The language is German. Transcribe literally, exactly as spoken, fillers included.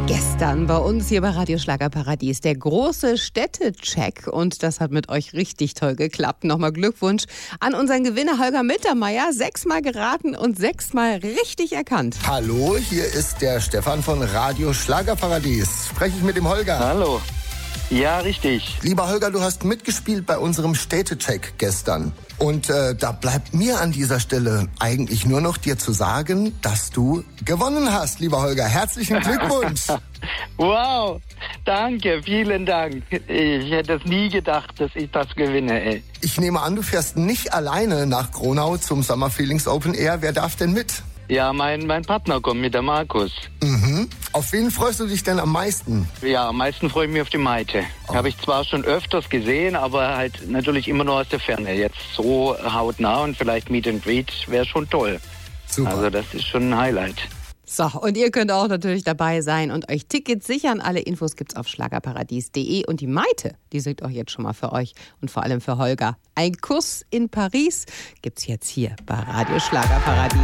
Gestern bei uns hier bei Radio Schlagerparadies der große Städtecheck und das hat mit euch richtig toll geklappt. Nochmal Glückwunsch an unseren Gewinner Holger Mittermeier. Sechsmal geraten und sechsmal richtig erkannt. Hallo, hier ist der Stefan von Radio Schlagerparadies. Spreche ich mit dem Holger? Hallo. Ja, richtig. Lieber Holger, du hast mitgespielt bei unserem Städtecheck gestern. Und äh, da bleibt mir an dieser Stelle eigentlich nur noch dir zu sagen, dass du gewonnen hast, lieber Holger. Herzlichen Glückwunsch. Wow, danke, vielen Dank. Ich hätte es nie gedacht, dass ich das gewinne, ey. Ich nehme an, du fährst nicht alleine nach Gronau zum Summer Feelings Open Air. Wer darf denn mit? Ja, mein, mein Partner kommt mit, der Markus. Mhm. Auf wen freust du dich denn am meisten? Ja, am meisten freue ich mich auf die Maite. Oh. Habe ich zwar schon öfters gesehen, aber halt natürlich immer nur aus der Ferne. Jetzt so hautnah und vielleicht Meet and Greet wäre schon toll. Super. Also das ist schon ein Highlight. So, und ihr könnt auch natürlich dabei sein und euch Tickets sichern. Alle Infos gibt's auf schlagerparadies punkt de und die Maite, die singt auch jetzt schon mal für euch und vor allem für Holger. Ein Kuss in Paris gibt's jetzt hier bei Radio Schlagerparadies.